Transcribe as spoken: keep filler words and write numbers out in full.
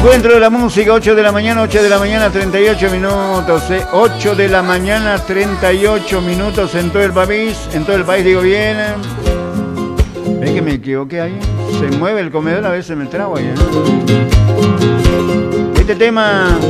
encuentro de la música, ocho de la mañana, ocho de la mañana, treinta y ocho minutos, ¿eh? ocho de la mañana, treinta y ocho minutos en todo el país, en todo el país digo bien. ¿Ves que me equivoqué ahí? Se mueve el comedor, a veces me trago ahí, ¿eh? Este tema